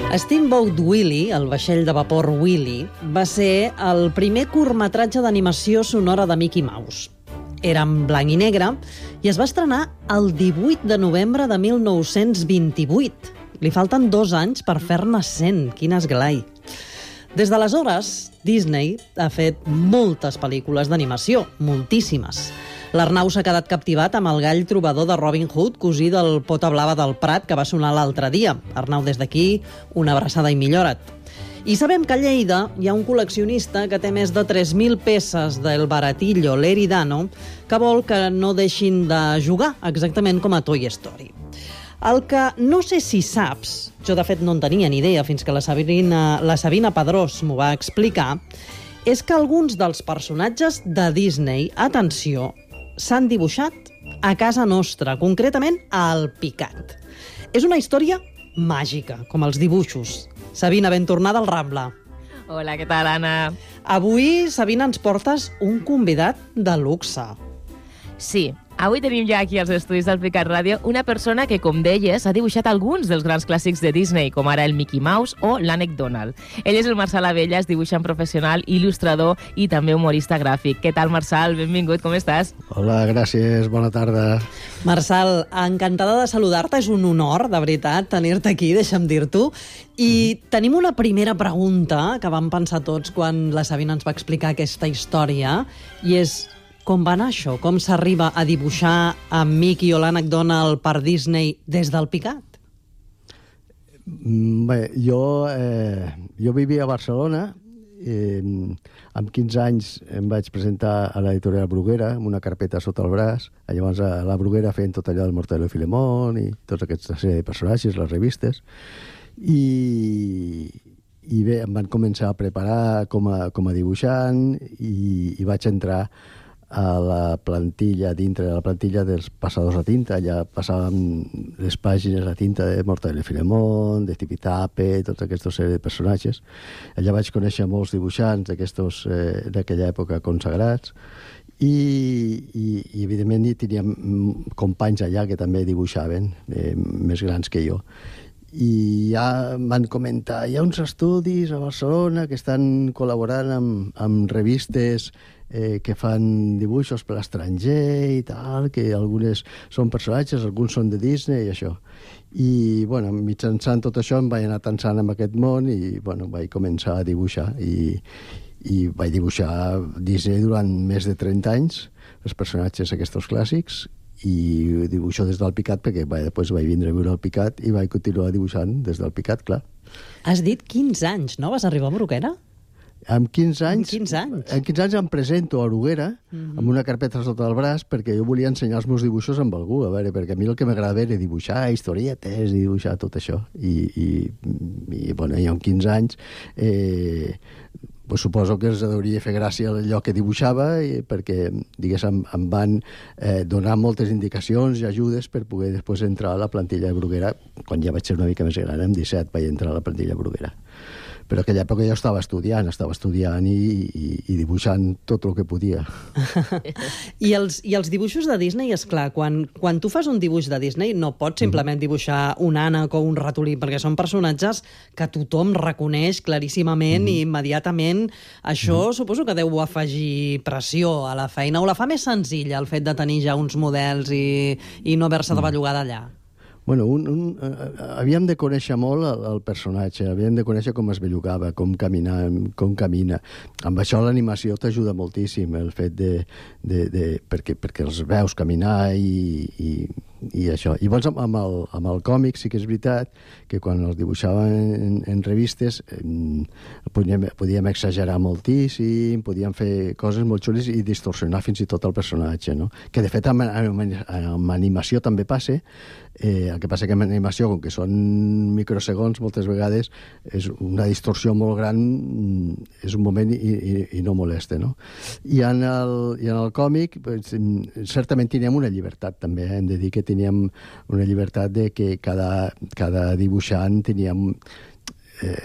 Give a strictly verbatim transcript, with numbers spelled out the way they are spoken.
Steamboat Willie, el vaixell de vapor Willie, va ser el primer curtmetratge d'animació sonora de Mickey Mouse. Era en blanc i negre i es va estrenar el divuit de novembre de mil nou-cents vint-i-vuit. Li falten dos anys per fer-ne cent. Quin esglai! Des d'aleshores, Disney ha fet moltes pel·lícules d'animació, moltíssimes. L'Arnau s'ha quedat captivat amb el gall trobador de Robin Hood, cosí del Pota Blava del Prat, que va sonar l'altre dia. Arnau, des d'aquí, una abraçada i millora't. I sabem que a Lleida hi ha un col·leccionista que té més de tres mil peces del baratillo l'Eridano que vol que no deixin de jugar, exactament com a Toy Story. El que no sé si saps, jo de fet no en tenia ni idea fins que la Sabina, la Sabina Pedrós m'ho va explicar, és que alguns dels personatges de Disney, atenció, s'han dibuixat a casa nostra, concretament al Picat. És una història màgica, com els dibuixos. Sabina, ben tornada al Rambla. Hola, què tal, Anna? Avui, Sabina, ens portes un convidat de luxe. Sí, avui tenim ja aquí als estudis del Picat Ràdio una persona que, com deies, ha dibuixat alguns dels grans clàssics de Disney, com ara el Mickey Mouse o l'Ànec Donald. Ell és el Marçal Abelles, dibuixant professional, il·lustrador i també humorista gràfic. Què tal, Marçal? Benvingut, com estàs? Hola, gràcies, bona tarda. Marçal, encantada de saludar-te, és un honor, de veritat, tenir-te aquí, deixa'm dir-t'ho. I mm. tenim una primera pregunta que vam pensar tots quan la Sabina ens va explicar aquesta història, i és: com va anar això? Com s'arriba a dibuixar amb Mickey o l'Ànec Donald per Disney des del Picat? Bé, jo, eh, jo vivia a Barcelona. Eh, amb quinze anys em vaig presentar a l'editorial Bruguera amb una carpeta sota el braç. Llavors a la Bruguera feien tot allò del Mortadelo i Filemón i tots aquests sèrie de personatges, les revistes. I, i bé, em van començar a preparar com a, com a dibuixant i, i vaig entrar a la plantilla, dintre de la plantilla dels passadors a tinta. Allà passàvem les pàgines a tinta de Mortadelo i Filemón, de Tipi-Tape, tots aquests sèrie de personatges. Allà vaig conèixer molts dibuixants d'aquestos eh, d'aquella època consagrats i, i, i evidentment hi teníem companys allà que també dibuixaven, eh, més grans que jo. I ja em van comentar, hi ha uns estudis a Barcelona que estan col·laborant amb, amb revistes eh, que fan dibuixos per l'estranger i tal, que algunes són personatges, alguns són de Disney i això. I, bueno, mitjançant tot això em vaig anar tensant amb aquest món i, bueno, vaig començar a dibuixar i, i vaig dibuixar Disney durant més de trenta anys, els personatges aquests clàssics, i dibuixo des del Picat perquè vai, després vaig vindre a viure al Picat i vaig continuar dibuixant des del Picat, clar. Has dit quinze anys, no? Vas arribar a Bruguera? Amb quinze anys, amb quinze anys. Amb quinze anys em presento a Bruguera mm-hmm. amb una carpeta sota el braç perquè jo volia ensenyar els meus dibuixos amb algú, a veure, perquè a mi el que m'agradava era dibuixar historietes i dibuixar tot això. I, i, i bueno, jo amb quinze anys eh, pues suposo que els hauria de fer gràcia allò que dibuixava i perquè, diguéssim, em van eh, donar moltes indicacions i ajudes per poder després entrar a la plantilla de Bruguera. Quan ja vaig ser una mica més gran, amb disset vaig entrar a la plantilla de Bruguera. Però aquella època jo estava estudiant, estava estudiant i, i, i dibuixant tot el que podia. I, els, I els dibuixos de Disney, és clar, quan, quan tu fas un dibuix de Disney no pots simplement dibuixar un ànec o un ratolí, perquè són personatges que tothom reconeix claríssimament mm. i immediatament. Això mm. suposo que deu afegir pressió a la feina, o la fa més senzilla el fet de tenir ja uns models i, i no haver-se de bellugar d'allà? Bueno, un, un, uh, havíem de conèixer molt el, el personatge, havíem de conèixer com es bellugava, com caminar, com camina. Amb això l'animació t'ajuda moltíssim, el fet de... de, de perquè, perquè els veus caminar i, i, i això. I llavors amb, amb, el, amb el còmic sí que és veritat que quan els dibuixàvem en, en revistes eh, podíem, podíem exagerar moltíssim, podíem fer coses molt xules i distorsionar fins i tot el personatge, no? Que de fet amb, amb, amb animació també passa. Eh, el que passa que en animació, com que són microsegons, moltes vegades és una distorsió molt gran, és un moment i, i, i no molesta, no? I en el, i en el còmic, pues, certament teníem una llibertat, també. Hem de dir que teníem una llibertat de que cada, cada dibuixant teníem,